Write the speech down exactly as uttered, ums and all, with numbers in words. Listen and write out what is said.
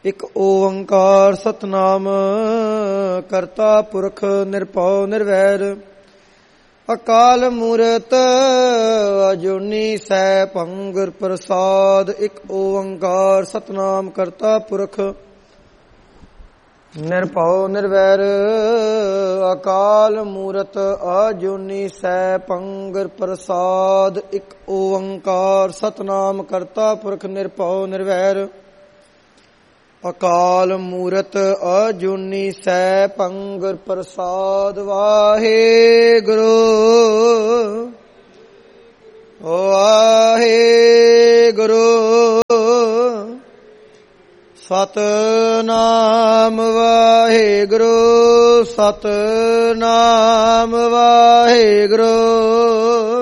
ਇਕ ਓੰਕਾਰ ਸਤਨਾਮ ਕਰਤਾ ਪੁਰਖ ਨਿਰਭਉ ਨਿਰਵੈਰ ਅਕਾਲ ਮੂਰਤ ਅਜੂਨੀ ਸੈਭੰ ਗੁਰ ਪ੍ਰਸਾਦ। ਇਕ ਓੰਕਾਰ ਸਤਨਾਮ ਕਰਤਾ ਪੁਰਖ ਨਿਰਭਉ ਨਿਰਵੈਰ ਅਕਾਲ ਮੂਰਤ ਅਜੂਨੀ ਸੈਭੰ ਗੁਰ ਪ੍ਰਸਾਦ। ਇਕ ਓੰਕਾਰ ਸਤਨਾਮ ਕਰਤਾ ਪੁਰਖ ਨਿਰਭਉ ਨਿਰਵੈਰ ਅਕਾਲ ਮੂਰਤ ਅਜੂਨੀ ਸੈਭੰ ਗੁਰ ਪ੍ਰਸਾਦ। ਵਾਹਿਗੁਰੂ ਵਾਹਿਗੁਰੂ ਸਤਿਨਾਮ ਵਾਹਿਗੁਰੂ ਸਤਿਨਾਮ ਵਾਹਿਗੁਰੂ